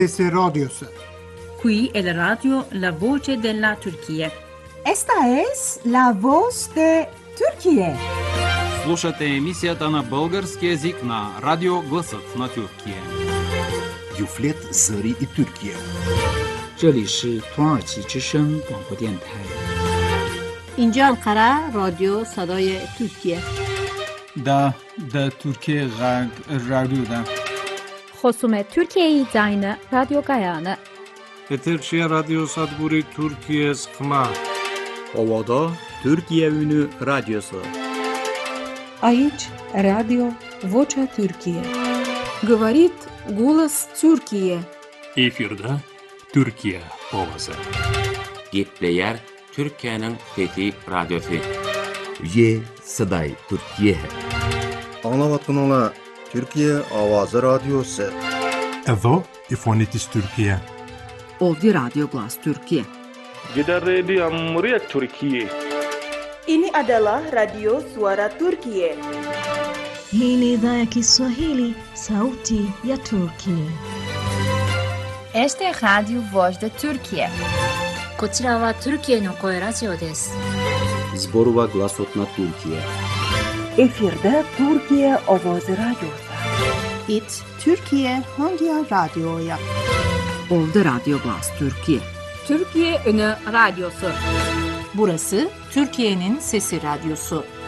Sesi Radyosu. Qui è la radio La Voce della Turchia. Esta es la voz de Turquía. Слушате емисията на български език на Радио Гласът на Türkiye. Юфлет Зари и Türkiye. 这里是土耳其之声广播电台。 اینجا انقره رادیو صدای ترکیه. دا Türkiye Radyo'da. خصوم ترکیه زاین رادیو گایانه. Eterçiye Radyo Sadburi Türkiye Skma. Ovada Türkiye Ünü Radyosu. Aici Radio Vocea Türkiye. Говорит голос Türkiye. Efirde Türkiye ovası. Gepleyer Türkiye'nin fethi radyosu. Ye Saday Türkiye. Anlavatınla Türkiye Avazı Radyosu. Εδώ η φωνή της Τουρκία. Ovdje Radio Glas Türkiye. Gider Radio Amriyet Türkiye. Ini adalah Radio Suara Turkiye. Hii ni idhaa ya Kiswahili, Sauti ya Turkiye. Este es Radio Voz de Turkiye. こちらはトルキエの声ラジオです。 Zborova Glasot na Türkiye. Efirde Türkiye Avazı Radyosu. It Türkiye Hangi Radyo'ya? Ovdje Radio Glas Türkiye. Türkiye Ünü Radyosu. Burası Türkiye'nin Sesi Radyosu.